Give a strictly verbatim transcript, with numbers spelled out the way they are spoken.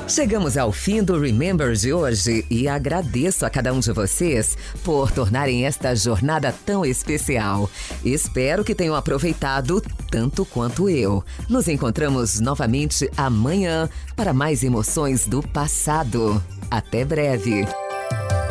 Chegamos ao fim do Remember de hoje e agradeço a cada um de vocês por tornarem esta jornada tão especial. Espero que tenham aproveitado tanto quanto eu. Nos encontramos novamente amanhã para mais emoções do passado. Até breve.